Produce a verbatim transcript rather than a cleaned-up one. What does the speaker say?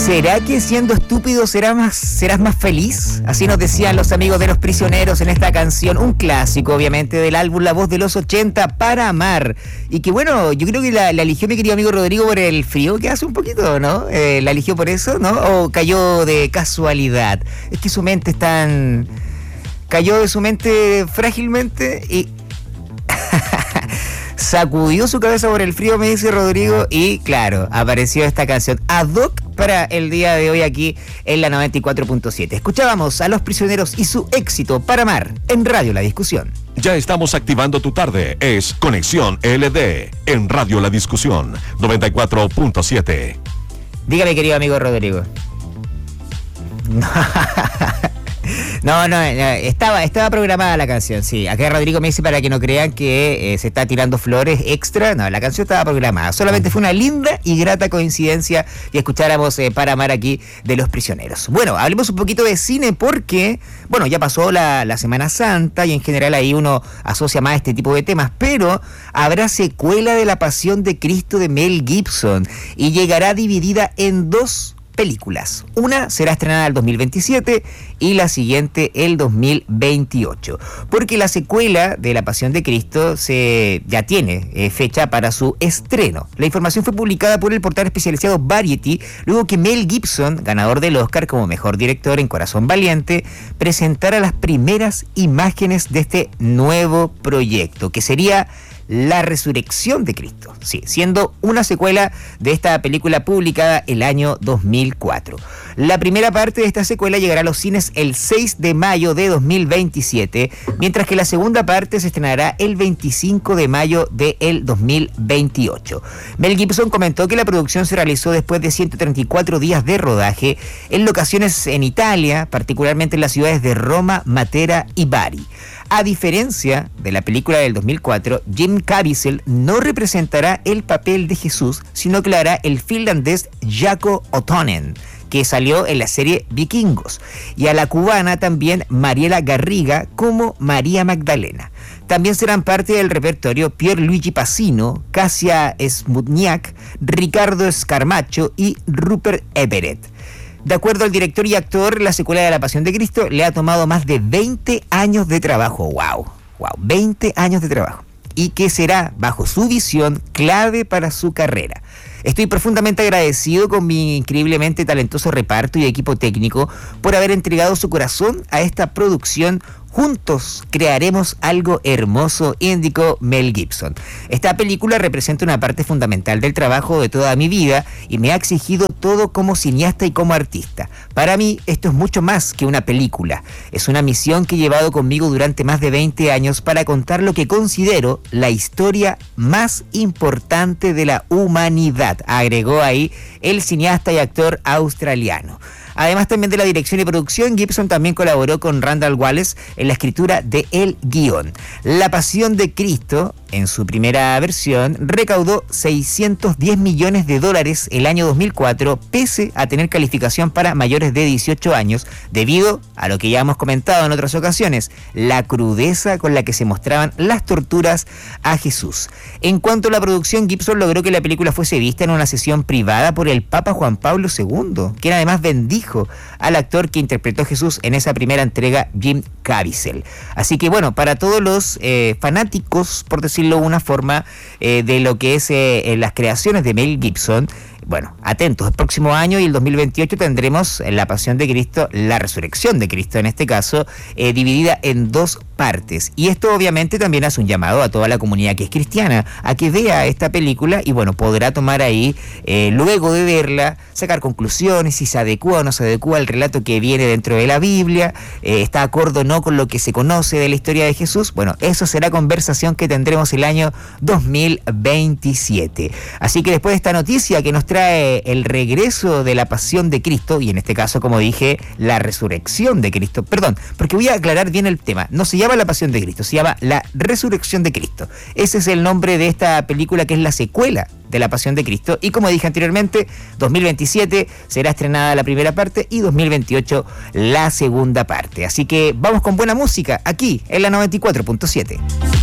¿Será que siendo estúpido serás más, serás más feliz? Así nos decían los amigos de Los Prisioneros en esta canción, un clásico obviamente del álbum La Voz de los ochenta, Para Amar. Y que bueno, yo creo que la, la eligió mi querido amigo Rodrigo por el frío que hace un poquito, ¿no? Eh, ¿La eligió por eso, no? ¿O cayó de casualidad? Es que su mente es tan... Cayó de su mente frágilmente y... sacudió su cabeza por el frío, me dice Rodrigo, y claro, apareció esta canción ad hoc para el día de hoy aquí en la noventa y cuatro punto siete. Escuchábamos a Los Prisioneros y su éxito Para Amar en Radio La Discusión. Ya estamos activando tu tarde. Es Conexión L D en Radio La Discusión noventa y cuatro punto siete. Dígame, querido amigo Rodrigo. No, no, no, estaba, estaba programada la canción, sí. Acá Rodrigo me dice para que no crean que eh, se está tirando flores extra. No, la canción estaba programada. Solamente fue una linda y grata coincidencia que escucháramos eh, Para Amar aquí de Los Prisioneros. Bueno, hablemos un poquito de cine porque, bueno, ya pasó la, la Semana Santa y en general ahí uno asocia más este tipo de temas, pero habrá secuela de La Pasión de Cristo de Mel Gibson y llegará dividida en dos películas. Una será estrenada el dos mil veintisiete y la siguiente el dos mil veintiocho, porque la secuela de La Pasión de Cristo se ya tiene eh, fecha para su estreno. La información fue publicada por el portal especializado Variety luego que Mel Gibson, ganador del Oscar como mejor director en Corazón Valiente, presentara las primeras imágenes de este nuevo proyecto, que sería La Resurrección de Cristo, sí, siendo una secuela de esta película publicada el año dos mil cuatro. La primera parte de esta secuela llegará a los cines el seis de mayo de dos mil veintisiete, mientras que la segunda parte se estrenará el veinticinco de mayo del dos mil veintiocho. Mel Gibson comentó que la producción se realizó después de ciento treinta y cuatro días de rodaje en locaciones en Italia, particularmente en las ciudades de Roma, Matera y Bari. A diferencia de la película del dos mil cuatro, Jim Caviezel no representará el papel de Jesús, sino que lo hará el finlandés Jaakko Ottonen, que salió en la serie Vikingos, y a la cubana también Mariela Garriga como María Magdalena. También serán parte del repertorio Pierluigi Pacino, Kasia Smutniak, Ricardo Scarmaccio y Rupert Everett. De acuerdo al director y actor, la secuela de La Pasión de Cristo le ha tomado más de veinte años de trabajo. ¡Wow! ¡Wow! veinte años de trabajo. Y que será, bajo su visión, clave para su carrera. Estoy profundamente agradecido con mi increíblemente talentoso reparto y equipo técnico por haber entregado su corazón a esta producción. Juntos crearemos algo hermoso, indicó Mel Gibson. Esta película representa una parte fundamental del trabajo de toda mi vida y me ha exigido todo como cineasta y como artista. Para mí, esto es mucho más que una película. Es una misión que he llevado conmigo durante más de veinte años para contar lo que considero la historia más importante de la humanidad, agregó ahí el cineasta y actor australiano. Además también de la dirección y producción, Gibson también colaboró con Randall Wallace en la escritura de el guión. La Pasión de Cristo, en su primera versión, recaudó seiscientos diez millones de dólares el año dos mil cuatro, pese a tener calificación para mayores de dieciocho años, debido a lo que ya hemos comentado en otras ocasiones, la crudeza con la que se mostraban las torturas a Jesús. En cuanto a la producción, Gibson logró que la película fuese vista en una sesión privada por el Papa Juan Pablo segundo, quien además bendijo al actor que interpretó a Jesús en esa primera entrega, Jim Caviezel. Así que bueno, para todos los eh, fanáticos, por decirlo de una forma, eh, de lo que es eh, las creaciones de Mel Gibson, bueno, atentos, el próximo año y el dos mil veintiocho tendremos La Pasión de Cristo, La Resurrección de Cristo en este caso, eh, dividida en dos partes. Y esto obviamente también hace un llamado a toda la comunidad que es cristiana, a que vea esta película y bueno, podrá tomar ahí, eh, luego de verla, sacar conclusiones, si se adecua o no se adecua al relato que viene dentro de la Biblia, eh, está acorde o no con lo que se conoce de la historia de Jesús. Bueno, eso será conversación que tendremos el año dos mil veintisiete. Así que después de esta noticia que nos trae el regreso de La Pasión de Cristo, y en este caso, como dije, La Resurrección de Cristo, perdón, porque voy a aclarar bien el tema, no se llama La Pasión de Cristo, se llama La Resurrección de Cristo. Ese es el nombre de esta película que es la secuela de La Pasión de Cristo, y como dije anteriormente, dos mil veintisiete será estrenada la primera parte y dos mil veintiocho la segunda parte. Así que vamos con buena música aquí en la noventa y cuatro punto siete.